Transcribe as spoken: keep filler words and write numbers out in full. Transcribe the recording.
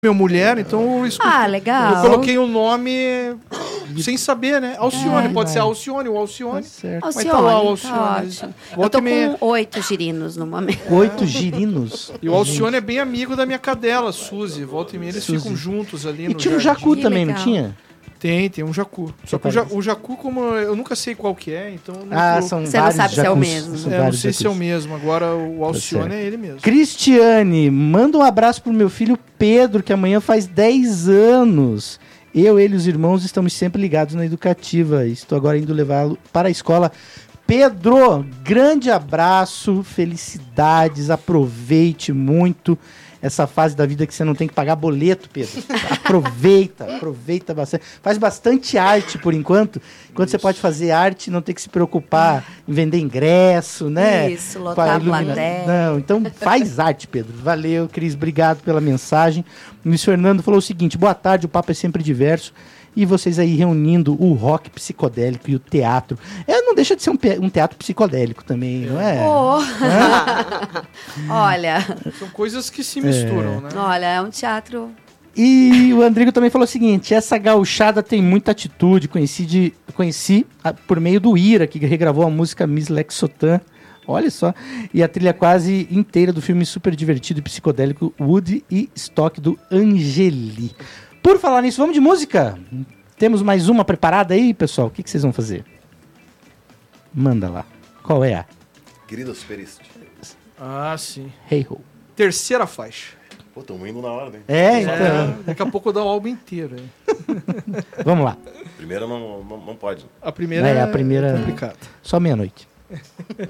Minha mulher, então eu escolhi. Ah, legal. Eu coloquei o um nome sem saber, né? Alcione, É, pode vai. ser Alcione ou Alcione. Tá certo. Mas Alcione, tá lá o tá Alcione. ótimo. Eu Volta tô e meia. com oito girinos no momento. Oito girinos. E o Alcione é bem amigo da minha cadela, Suzy. Volta e meia eles Suzy. ficam juntos ali E no tinha um jardim. jacu Que também, legal. não tinha? Tem, tem um jacu. Só que o, parece. ja, o jacu, como eu nunca sei qual que é, então... eu Não Ah, tô- são Você não vários sabe se é o jacus. mesmo. São É, não vários sei se é o jacus. mesmo. Agora o Alcione certo. é ele mesmo. Cristiane, manda um abraço pro meu filho Pedro, que amanhã faz dez anos. Eu, ele e os irmãos estamos sempre ligados na educativa. Estou agora indo levá-lo para a escola. Pedro, grande abraço, felicidades, aproveite muito essa fase da vida que você não tem que pagar boleto, Pedro. Aproveita, aproveita bastante. Faz bastante arte por enquanto. Enquanto você pode fazer arte, não tem que se preocupar em vender ingresso, né? Isso, Com lotar a ilumina- plateia. Não, então faz arte, Pedro. Valeu, Cris, obrigado pela mensagem. O Luiz Fernando falou o seguinte: boa tarde, o papo é sempre diverso. E vocês aí reunindo o rock psicodélico e o teatro. É, não deixa de ser um, pe- um teatro psicodélico também, não é? Oh. Olha, São coisas que se misturam, né? olha, é um teatro. E o Andrigo também falou o seguinte: essa gauchada tem muita atitude. Conheci, de, conheci a- por meio do Ira, que regravou a música Miss Lexotan. Olha só. E a trilha quase inteira do filme super divertido e psicodélico Woody e Stock do Angeli. Por falar nisso, vamos de música? Temos mais uma preparada aí, pessoal? O que, que vocês vão fazer? Manda lá. Qual é a? Querida Superiste. Ah, sim. Hey Ho. Terceira faixa. Pô, tamo indo na hora, né? É, então. É, daqui a pouco eu dou o álbum inteiro. Hein? Vamos lá. Primeira não, não, não pode. A primeira É, é, a primeira- complicada. Só meia-noite.